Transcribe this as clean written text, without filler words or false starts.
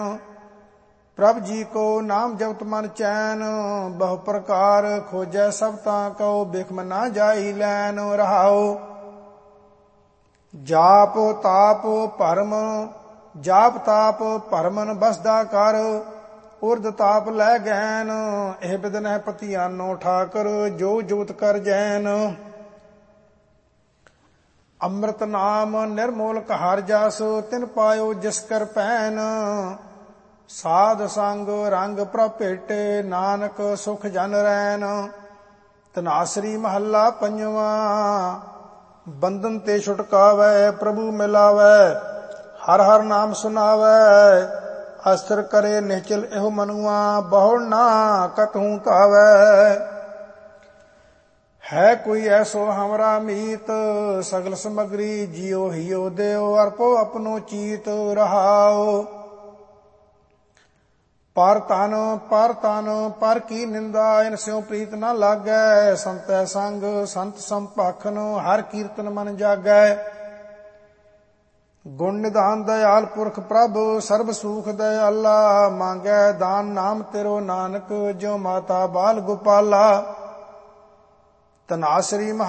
प्रभ जी को नाम जपत मन चैन, बहु प्रकार खोजै सब तां को, बिखम ना जाई लैन। रहाओ जाप ताप भरम, जाप ताप भरमन बसदा कर, उर्द ताप लै गैन, एह बिदन पतियानो ठाकर, जो जोत कर जैन। ਅੰਮ੍ਰਿਤ ਨਾਮ ਨਿਰਮੋਲਕ ਹਰ ਜਸ, ਤਿਨ ਪਾਇਓ ਜਿਸ ਕਰ ਪੈਨ। ਸਾਧ ਸੰਗ ਰੰਗ ਪ੍ਰਭ ਭੇਟੇ, ਨਾਨਕ ਸੁਖ ਜਨ ਰੈਨ। ਧਨਾਸਰੀ ਮਹੱਲਾ ਪੰਜਵਾਂ। ਬੰਧਨ ਤੇ ਛੁਟਕਾਵੈ, ਪ੍ਰਭੂ ਮਿਲਾਵੈ, ਹਰ ਹਰ ਨਾਮ ਸੁਨਾਵੈ। ਅਸਰ ਕਰੇ ਨਿਹਚਲ ਇਹੋ ਮਨੁਆ, ਬਹੁ ਨਾ ਕਤਹੂ ਧਾਵੈ। है कोई ऐसो हमरा मीत, सगल समग्री जियो हियो देव, अर्पो अपनो चीत। रहाओ पर तन पर की निंदा, इन स्यों प्रीत न लागै। संतै संग संत संपाखन, हर कीर्तन मन जागै। गुण निधान दयाल पुरख प्रभ, सर्ब सुख दयाला। मांगै दान नाम तेरो नानक, ज्यों माता बाल गोपाला। ਧਨਾਸਰੀ